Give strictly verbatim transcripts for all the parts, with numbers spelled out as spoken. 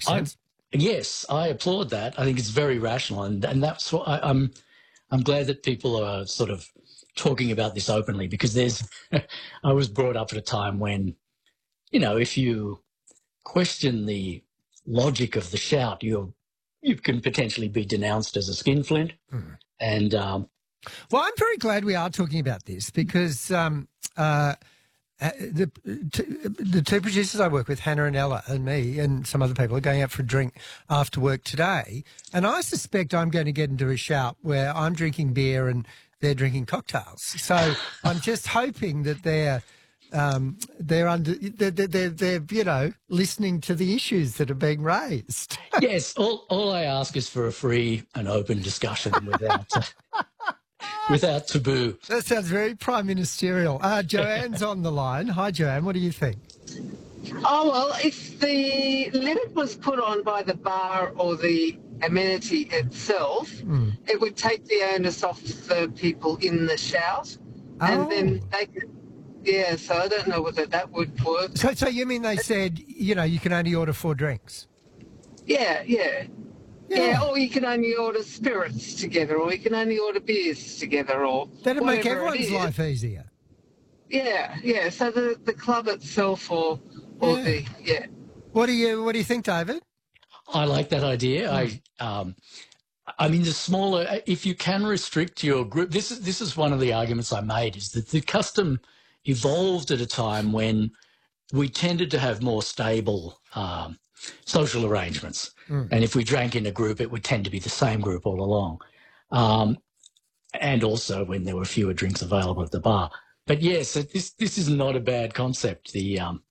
makes I, sense. yes, I applaud that. I think it's very rational, and and that's what I, I'm. I'm glad that people are sort of talking about this openly, because there's. I was brought up at a time when, you know, if you question the logic of the shout, you you can potentially be denounced as a skinflint. Mm. And um, Well, I'm very glad we are talking about this because um, uh, uh, the t- the two producers I work with, Hannah and Ella, and me, and some other people, are going out for a drink after work today, and I suspect I'm going to get into a shout where I'm drinking beer and they're drinking cocktails. So I'm just hoping that they're. Um, they're under, they're, they're, they're, you know, listening to the issues that are being raised. yes, all all I ask is for a free and open discussion without uh, without taboo. That sounds very prime ministerial. Uh, Joanne's on the line. Hi, Joanne. What do you think? Oh, well, if the limit was put on by the bar or the amenity itself, Mm. it would take the onus off the people in the shout. Oh. And then they could, yeah, so I don't know whether that would work. So, so you mean they said, you know, you can only order four drinks? Yeah, yeah. Yeah. Yeah, or you can only order spirits together, or you can only order beers together, or That'd make whatever it everyone's is. life easier. Yeah, yeah. So the, the club itself, or or Yeah. the yeah. What do you What do you think, David? I like that idea. I, um, I mean, the smaller, if you can restrict your group, this is this is one of the arguments I made, is that the custom evolved at a time when we tended to have more stable um, social arrangements, Mm. and if we drank in a group, it would tend to be the same group all along, um, and also when there were fewer drinks available at the bar. But yes, this this is not a bad concept. The um,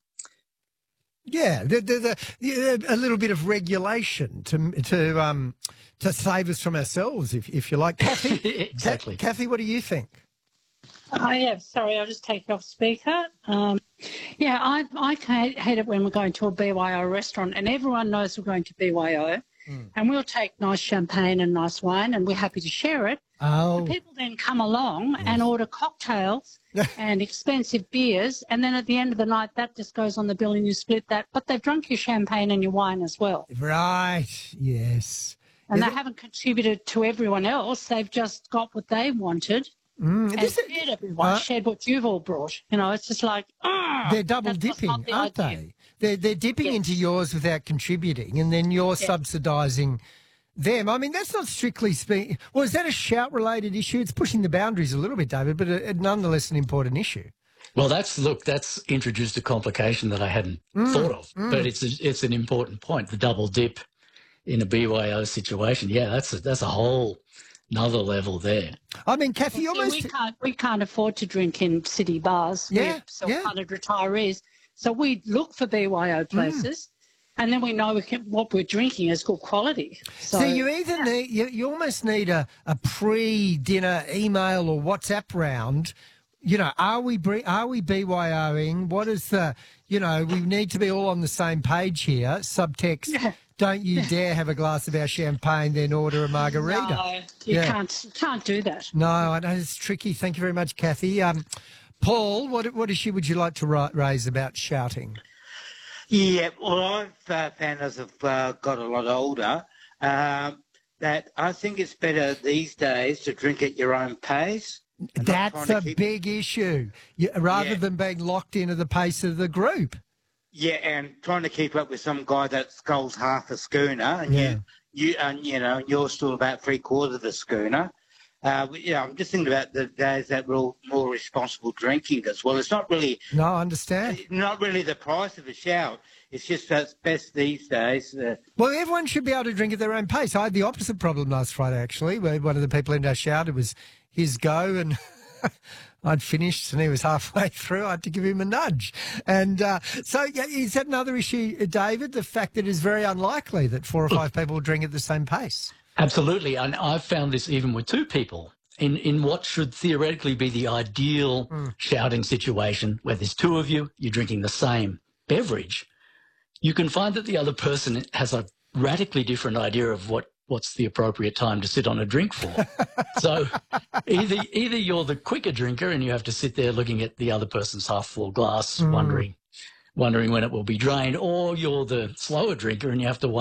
Yeah, the, the, the, yeah, a little bit of regulation to to um to save us from ourselves, if if you like. Kathy, exactly. Ca- Kathy, what do you think? Oh, yeah, sorry, I'll just take it off speaker. Um, yeah, I, I hate hate it when we're going to a B Y O restaurant and everyone knows we're going to B Y O Mm. and we'll take nice champagne and nice wine and we're happy to share it. Oh, But people then come along and order cocktails and expensive beers, and then at the end of the night, that just goes on the bill and you split that. But they've drunk your champagne and your wine as well. right. Yes. And Yeah, they haven't contributed to everyone else. They've just got what they wanted. Mm, And this is- shared everyone, uh, shared what you've all brought. You know, it's just like, ah, they're double that's just dipping, not the aren't idea. they? They're they're dipping Yes. into yours without contributing, and then you're subsidising them. I mean, that's not strictly speaking. Well, is that a shout-related issue? It's pushing the boundaries a little bit, David, but a, a nonetheless an important issue. Well, that's look, that's introduced a complication that I hadn't thought of, but it's a, it's an important point. The double dip in a B Y O situation, yeah, that's a, that's a whole another level there. I mean, Kathy, See, almost. we can't we can't afford to drink in city bars. Yeah, We're yeah. self-funded retirees, so we look for B Y O places, and then we know we can, what we're drinking is good quality. So, So you either need, you, you almost need a, a pre-dinner email or WhatsApp round. You know, are we bre- are we BYOing? What is the, you know, we need to be all on the same page here. Subtext, Yeah. don't you dare have a glass of our champagne, then order a margarita. no, you Yeah. can't you can't do that. No, I know it's tricky. Thank you very much, Kathy. Um, Paul, what what issue would you like to ri- raise about shouting? Yeah, well, I've uh, found as I've uh, got a lot older um, that I think it's better these days to drink at your own pace. and not That's trying a to keep- big issue. You, rather Yeah. than being locked into the pace of the group. Yeah, and trying to keep up with some guy that sculls half a schooner, and Yeah. you, you, and you know, you're still about three quarters of a schooner. Uh, yeah, I'm just thinking about the days that we're all more responsible drinking as well. It's not really, No, I understand. not really the price of a shout. It's just that it's best these days. Uh, Well, everyone should be able to drink at their own pace. I had the opposite problem last Friday, actually, where one of the people in our shout, it was his go, and I'd finished and he was halfway through. I had to give him a nudge. And uh, so yeah, is that another issue, David, the fact that it's very unlikely that four or five people will drink at the same pace? Absolutely, and I've found this even with two people in in what should theoretically be the ideal shouting situation, where there's two of you, you're drinking the same beverage. You can find that the other person has a radically different idea of what what's the appropriate time to sit on a drink for. So either either you're the quicker drinker and you have to sit there looking at the other person's half full glass, wondering wondering when it will be drained, or you're the slower drinker and you have to wonder